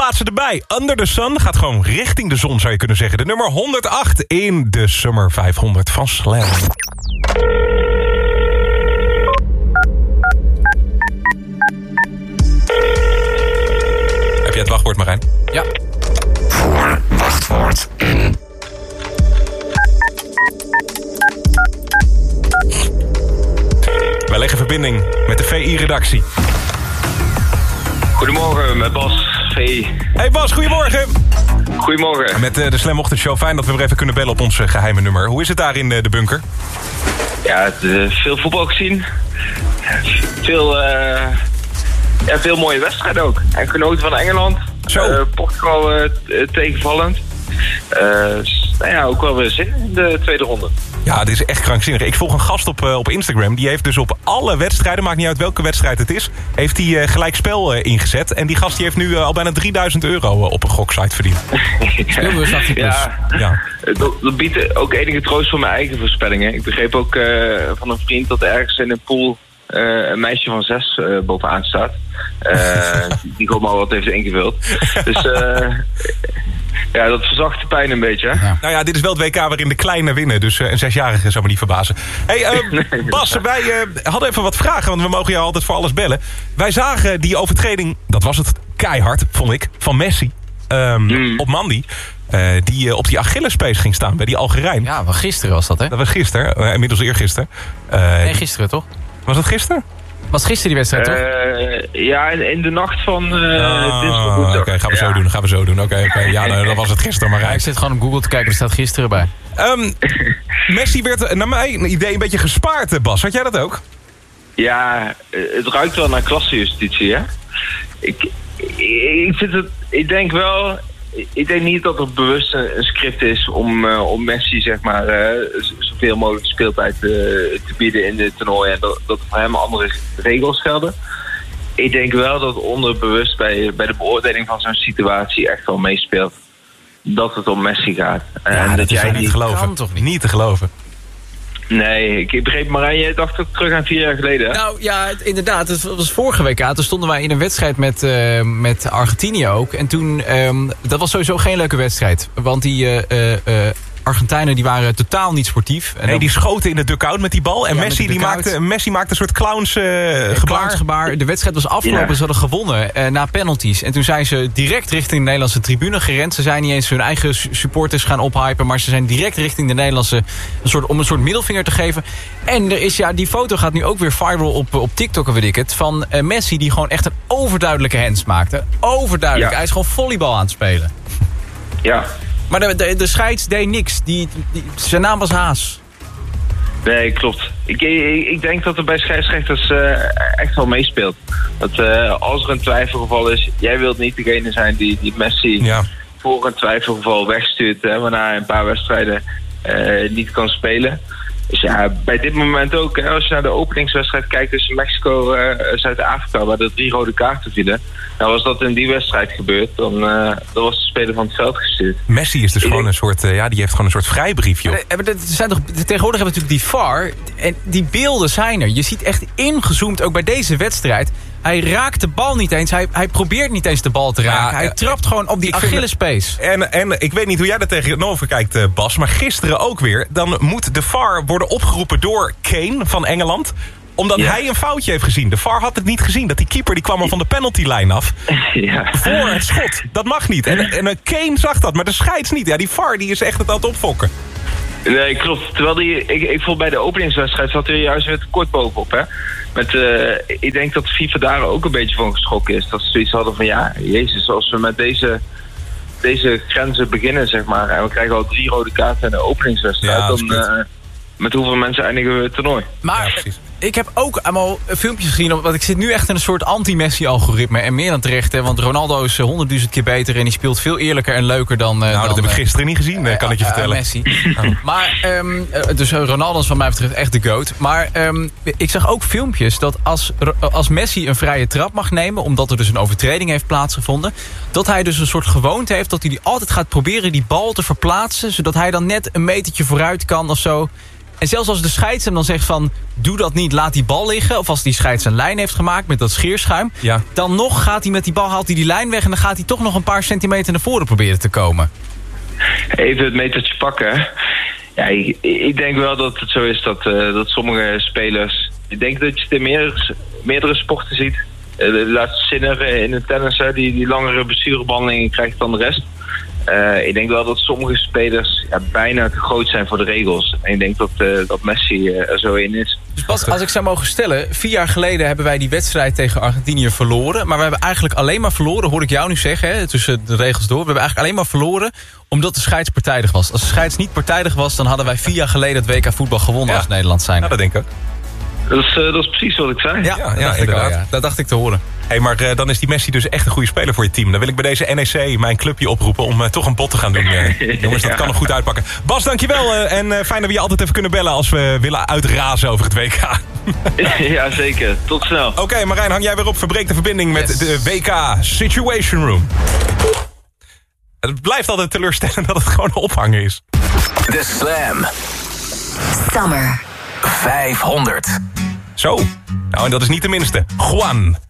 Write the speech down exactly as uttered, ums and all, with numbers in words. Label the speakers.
Speaker 1: plaatsen erbij. Under the Sun gaat gewoon richting de zon, zou je kunnen zeggen. De nummer honderdacht in de Summer vijfhonderd van Slam. Heb jij het wachtwoord, Marijn?
Speaker 2: Ja.
Speaker 3: Voor wachtwoord in.
Speaker 1: Wij leggen verbinding met de V I-redactie.
Speaker 4: Goedemorgen, met Bas, V I.
Speaker 1: Hey Bas, goedemorgen.
Speaker 4: Goedemorgen.
Speaker 1: Met uh, de Slam Ochtendshow. Fijn dat we weer even kunnen bellen op ons uh, geheime nummer. Hoe is het daar in uh, de bunker?
Speaker 4: Ja, het, uh, veel voetbal gezien. Veel, uh, ja, veel mooie wedstrijden ook. En genoten van Engeland.
Speaker 1: Zo.
Speaker 4: Uh, Portugal uh, t- tegenvallend. Uh, nou ja, ook wel weer zin in de tweede ronde.
Speaker 1: Ja, dit is echt krankzinnig. Ik volg een gast op, uh, op Instagram. Die heeft dus op alle wedstrijden, maakt niet uit welke wedstrijd het is, heeft hij uh, gelijk spel uh, ingezet. En die gast die heeft nu uh, al bijna drieduizend euro uh, op een goksite verdiend.
Speaker 2: Speelbewust achttien plus.
Speaker 4: Ja,
Speaker 1: Ja.
Speaker 4: dat, dat biedt ook enige troost voor mijn eigen voorspellingen. Ik begreep ook uh, van een vriend dat ergens in een pool uh, een meisje van zes uh, bovenaan staat. Uh, die gewoon maar wat heeft ingevuld. Dus uh, ja, dat verzacht de pijn een beetje. Hè?
Speaker 2: Ja.
Speaker 1: Nou ja, dit is wel het W K waarin de kleinen winnen. Dus uh, een zesjarige zou me niet verbazen. Hey, uh,
Speaker 4: Nee,
Speaker 1: Bas, wij uh, hadden even wat vragen. Want we mogen jou altijd voor alles bellen. Wij zagen die overtreding, dat was het keihard, vond ik, van Messi. Um,
Speaker 4: Mm.
Speaker 1: Op Mandy. Uh, die uh, op die Achillespees ging staan bij die Algerijn.
Speaker 2: Ja, wel gisteren was dat, hè?
Speaker 1: Dat was gisteren, uh, inmiddels eergisteren. Uh,
Speaker 2: Nee, gisteren, toch?
Speaker 1: Was dat gisteren?
Speaker 2: Was gisteren die wedstrijd, toch?
Speaker 4: Uh, ja, in, in de nacht van uh,
Speaker 1: Oh,
Speaker 4: dinsdag
Speaker 1: Oké,
Speaker 4: woensdag.
Speaker 1: gaan we zo
Speaker 4: Ja.
Speaker 1: doen. Gaan we zo doen. Oké, oké. Ja, nou, dat was het gisteren, maar
Speaker 2: Ja, ik zit gewoon op Google te kijken, er staat gisteren bij.
Speaker 1: Um, Messi werd, naar mijn idee, een beetje gespaard, uh, Bas. Had jij dat ook?
Speaker 4: Ja, uh, het ruikt wel naar klassejustitie, hè? Ik, ik, ik vind het, ik denk wel, ik denk niet dat er bewust een, een script is om, uh, om Messi, zeg maar, uh, zoveel mogelijk speeltijd uh, te bieden in dit toernooi en dat, dat voor hem andere regels gelden. Ik denk wel dat onderbewust bij, bij de beoordeling van zo'n situatie echt wel meespeelt dat het om Messi gaat.
Speaker 1: Ja,
Speaker 4: en
Speaker 1: dat
Speaker 4: dat
Speaker 1: is
Speaker 4: jij
Speaker 1: niet te
Speaker 4: niet...
Speaker 1: geloven.
Speaker 2: kan toch niet?
Speaker 1: Niet te geloven.
Speaker 4: Nee, ik begreep Marijn, je dacht ook terug aan vier jaar geleden, hè?
Speaker 2: Nou ja, het, inderdaad. Het was vorige week aan. Toen stonden wij in een wedstrijd met, uh, met Argentinië ook. En toen, um, dat was sowieso geen leuke wedstrijd. Want die uh, uh, uh, Argentijnen die waren totaal niet sportief. En
Speaker 1: Nee,
Speaker 2: dan,
Speaker 1: die schoten in de dugout met die bal. En
Speaker 2: Ja,
Speaker 1: Messi,
Speaker 2: met die
Speaker 1: die
Speaker 2: dugout.
Speaker 1: maakte, Messi maakte een soort clowns uh, gebaar.
Speaker 2: Klaarsgebaar. De wedstrijd was afgelopen.
Speaker 4: Ja.
Speaker 2: Ze hadden gewonnen uh, na penalties. En toen zijn ze direct richting de Nederlandse tribune gerend. Ze zijn niet eens hun eigen su- supporters gaan ophypen. Maar ze zijn direct richting de Nederlandse... Een soort, om een soort middelvinger te geven. En er is, ja, die foto gaat nu ook weer viral op, op TikTok, weet ik het. Van uh, Messi die gewoon echt een overduidelijke hands maakte. Overduidelijk.
Speaker 4: Ja.
Speaker 2: Hij is gewoon volleybal aan het spelen.
Speaker 4: Ja.
Speaker 2: Maar de, de, de scheids deed niks. Die, die, zijn naam was Haas.
Speaker 4: Nee, klopt. Ik, ik, ik denk dat er bij scheidsrechters uh, echt wel meespeelt. Dat uh, als er een twijfelgeval is, jij wilt niet degene zijn die, die Messi
Speaker 1: Ja.
Speaker 4: voor een twijfelgeval wegstuurt, hè, waarna hij een paar wedstrijden uh, niet kan spelen. Dus ja, bij dit moment ook, hè, als je naar de openingswedstrijd kijkt tussen Mexico en uh, Zuid-Afrika, waar er drie rode kaarten vielen. Nou, als dat in die wedstrijd gebeurt, dan, uh, dan was de speler van het veld gestuurd.
Speaker 1: Messi is dus gewoon een soort, uh, ja, die heeft gewoon een soort vrijbrief, joh.
Speaker 2: Maar, maar dat zijn toch, tegenwoordig hebben we natuurlijk die V A R. En die beelden zijn er. Je ziet echt ingezoomd, ook bij deze wedstrijd. Hij raakt de bal niet eens. Hij, hij probeert niet eens de bal te raken.
Speaker 1: Ja,
Speaker 2: hij
Speaker 1: uh,
Speaker 2: trapt gewoon op die
Speaker 1: ik vind
Speaker 2: Achillespees.
Speaker 1: En, en ik weet niet hoe jij daar tegenover kijkt, uh, Bas, maar gisteren ook weer. Dan moet de V A R worden opgeroepen door Kane van Engeland, omdat
Speaker 4: Ja.
Speaker 1: hij een foutje heeft gezien. De V A R had het niet gezien. Dat die keeper die kwam er van de penaltylijn af.
Speaker 4: Ja.
Speaker 1: Voor het schot. Dat mag niet. En, en uh, Kane zag dat, maar de scheids niet. Ja, die V A R die is echt het aan het opfokken.
Speaker 4: Nee, klopt. Terwijl die, ik, ik vond bij de openingswedstrijd zat hij juist weer te kort bovenop, hè. Met, uh, ik denk dat de FIFA daar ook een beetje van geschrokken is. Dat ze zoiets hadden van, ja, jezus, als we met deze, deze grenzen beginnen, zeg maar, en we krijgen al drie rode kaarten in de openingswedstrijd,
Speaker 1: Ja, dat is
Speaker 4: dan
Speaker 1: kut.
Speaker 4: uh, met hoeveel mensen eindigen we het toernooi?
Speaker 2: Maar
Speaker 1: Ja, precies.
Speaker 2: ik heb ook allemaal filmpjes gezien. Want ik zit nu echt in een soort anti-Messi-algoritme. En meer dan terecht, hè, want Ronaldo is honderdduizend keer beter. En die speelt veel eerlijker en leuker dan... Uh,
Speaker 1: Nou,
Speaker 2: dan,
Speaker 1: dat heb ik
Speaker 2: uh,
Speaker 1: gisteren niet gezien, uh, kan ik je
Speaker 2: uh,
Speaker 1: vertellen.
Speaker 2: Messi. Maar, um, dus Ronaldo is van mij betreft echt de GOAT. Maar um, ik zag ook filmpjes dat als, als Messi een vrije trap mag nemen, omdat er dus een overtreding heeft plaatsgevonden, dat hij dus een soort gewoonte heeft dat hij die altijd gaat proberen die bal te verplaatsen, zodat hij dan net een metertje vooruit kan of zo. En zelfs als de scheids hem dan zegt van... doe dat niet, laat die bal liggen. Of als die scheids een lijn heeft gemaakt met dat scheerschuim...
Speaker 1: Ja.
Speaker 2: dan nog gaat hij met die bal, haalt hij die lijn weg... en dan gaat hij toch nog een paar centimeter naar voren proberen te komen.
Speaker 4: Even het metertje pakken. Ja, ik, ik denk wel dat het zo is dat, uh, dat sommige spelers... Ik denk dat je het in meerdere, meerdere sporten ziet. Uh, laat Sinner in het tennis, uh, die, die langere blessurebehandelingen krijgt dan de rest. Uh, ik denk wel dat sommige spelers ja, bijna te groot zijn voor de regels. En ik denk dat, uh, dat Messi uh, er zo in is.
Speaker 2: Dus Bas, als ik zou mogen stellen... vier jaar geleden hebben wij die wedstrijd tegen Argentinië verloren. Maar we hebben eigenlijk alleen maar verloren, hoor ik jou nu zeggen... Hè, tussen de regels door. We hebben eigenlijk alleen maar verloren... omdat de scheids partijdig was. Als de scheids niet partijdig was... dan hadden wij vier jaar geleden het W K voetbal gewonnen
Speaker 1: Ja.
Speaker 2: als Nederland zijn.
Speaker 1: Ja, dat denk ik ook.
Speaker 4: Dat is, uh, dat is precies wat ik zei.
Speaker 2: Ja,
Speaker 1: Ja,
Speaker 2: dat,
Speaker 1: ja,
Speaker 2: dacht ik wel,
Speaker 1: inderdaad.
Speaker 2: ja. dat dacht ik te horen.
Speaker 1: Hey, maar uh, dan is die Messi dus echt een goede speler voor je team. Dan wil ik bij deze N E C mijn clubje oproepen om uh, toch een bod te gaan doen. Uh, jongens, dat
Speaker 4: Ja.
Speaker 1: kan nog goed uitpakken. Bas, dankjewel. Uh, en uh, fijn dat we je altijd even kunnen bellen als we willen uitrazen over het W K.
Speaker 4: Ja, zeker. Tot snel.
Speaker 1: Oké, okay, Marijn, hang jij weer op. Verbreek de verbinding met
Speaker 2: Yes.
Speaker 1: de W K Situation Room. Het blijft altijd teleurstellend dat het gewoon ophangen is.
Speaker 3: De Slam
Speaker 5: Summer.
Speaker 3: vijfhonderd.
Speaker 1: Zo. Nou, en dat is niet de minste. Juan.